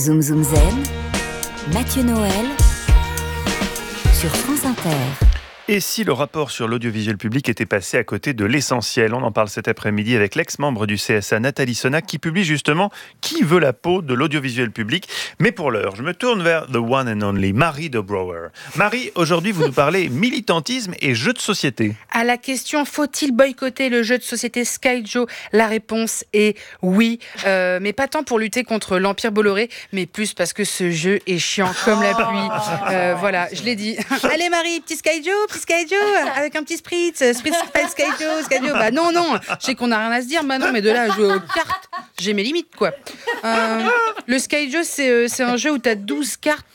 Zoom Zoom Zen, Mathieu Noël sur France Inter. Et si le rapport sur l'audiovisuel public était passé à côté de l'essentiel? On en parle cet après-midi avec l'ex-membre du CSA, Nathalie Sonac, qui publie justement Qui veut la peau de l'audiovisuel public. Mais pour l'heure, je me tourne vers the one and only Marie de Brouwer. Marie, aujourd'hui, vous nous parlez militantisme et jeux de société. À la question, faut-il boycotter le jeu de société Sky Joe? La réponse est oui, mais pas tant pour lutter contre l'Empire Bolloré, mais plus parce que ce jeu est chiant comme la pluie. Voilà, je l'ai dit. Allez Marie, petit Sky Joe, avec un petit spritz Sky Joe. Bah non, je sais qu'on n'a rien à se dire, bah non, mais de là à jouer aux cartes, j'ai mes limites, quoi. Le Sky Joe, c'est un jeu où tu as 12 cartes